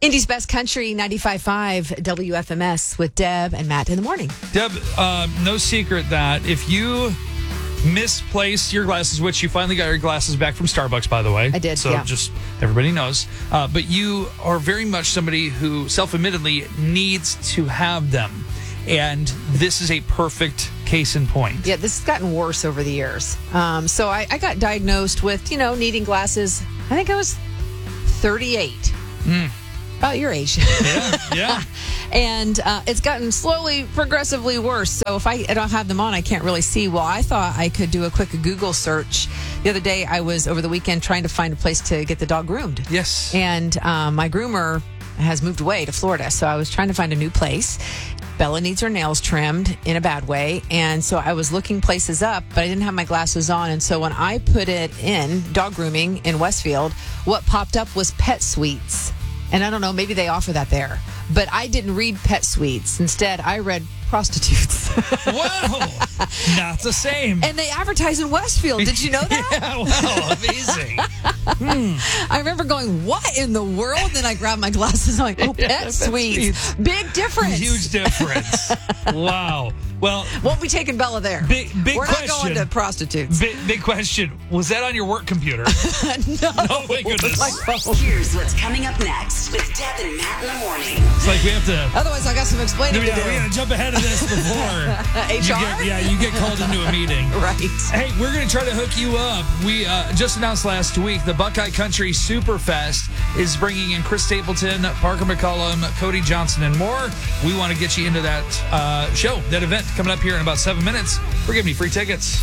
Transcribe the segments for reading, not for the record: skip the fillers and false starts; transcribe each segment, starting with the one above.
Indy's Best Country, 95.5 WFMS with Deb and Matt in the morning. Deb, no secret that if you misplaced your glasses, which you finally got your glasses back from Starbucks, by the way. I did, So yeah. just everybody knows. But you are very much somebody who self-admittedly needs to have them. And this is a perfect case in point. Yeah, this has gotten worse over the years. So I got diagnosed with, needing glasses. I think I was 38. About your age. Yeah. And it's gotten slowly, progressively worse. So if I don't have them on, I can't really see. Well, I thought I could do a quick Google search. The other day, I was over the weekend trying to find a place to get the dog groomed. Yes. And my groomer has moved away to Florida. So I was trying to find a new place. Bella needs her nails trimmed in a bad way. And so I was looking places up, but I didn't have my glasses on. And so when I put it in dog grooming in Westfield, what popped up was Pet Suites. And I don't know, maybe they offer that there. But I didn't read Pet Suites. Instead, I read prostitutes. Wow. Not the same. And they advertise in Westfield. Did you know that? Yeah, wow. Amazing. I remember going, what in the world? And then I grabbed my glasses. I'm like, oh, Pet Suites. Big difference. Huge difference. Wow. Well, won't be taking Bella there. Big We're question. not going to prostitutes. Big question. Was that on your work computer? No. Oh, my goodness. My phone. Here's what's coming up next with Deb and Matt in the morning. It's like we have to... Otherwise, I got some explaining to do. We got to jump ahead of this before HR? you get called into a meeting. Right. Hey, we're going to try to hook you up. We just announced last week the Buckeye Country Superfest is bringing in Chris Stapleton, Parker McCollum, Cody Johnson, and more. We want to get you into that show, that event coming up here in about 7 minutes. We're giving you free tickets.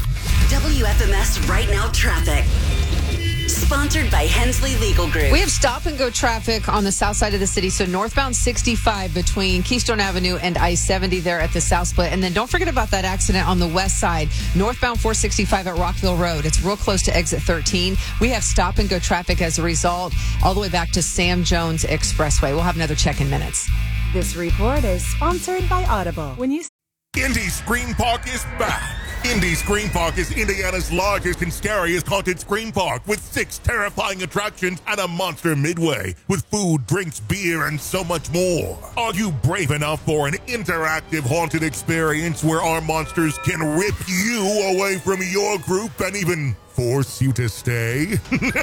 WFMS Right Now Traffic. Sponsored by Hensley Legal Group. We have stop and go traffic on the south side of the city. So northbound 65 between Keystone Avenue and I-70 there at the South Split. And then don't forget about that accident on the west side, northbound 465 at Rockville Road. It's real close to exit 13. We have stop and go traffic as a result all the way back to Sam Jones Expressway. We'll have another check in minutes. This report is sponsored by Audible. When you Indy Scream Park is back. Indy Scream Park is Indiana's largest and scariest haunted scream park with 6 terrifying attractions and a monster midway with food, drinks, beer, and so much more. Are you brave enough for an interactive haunted experience where our monsters can rip you away from your group and even force you to stay?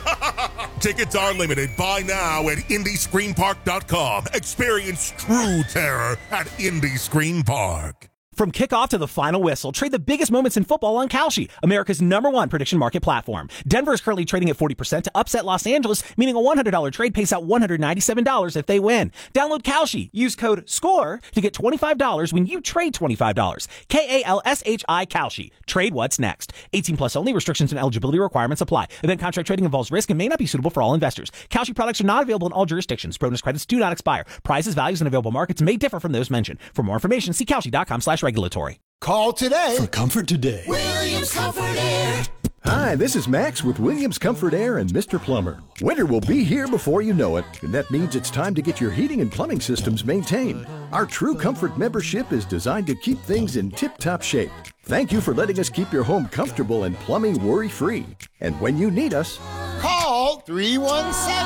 Tickets are limited. Buy now at IndyScreamPark.com. Experience true terror at Indy Scream Park. From kickoff to the final whistle, trade the biggest moments in football on Kalshi, America's #1 prediction market platform. Denver is currently trading at 40% to upset Los Angeles, meaning a $100 trade pays out $197 if they win. Download Kalshi. Use code SCORE to get $25 when you trade $25. KALSHI Kalshi. Trade what's next. 18 plus only. Restrictions and eligibility requirements apply. Event contract trading involves risk and may not be suitable for all investors. Kalshi products are not available in all jurisdictions. Bonus credits do not expire. Prices, values, and available markets may differ from those mentioned. For more information, see Kalshi.com/regulatory. Call today for Comfort Today. Williams Comfort Air. Hi, this is Max with Williams Comfort Air and Mr. Plumber. Winter will be here before you know it, and that means it's time to get your heating and plumbing systems maintained. Our True Comfort membership is designed to keep things in tip-top shape. Thank you for letting us keep your home comfortable and plumbing worry-free. And when you need us, call 317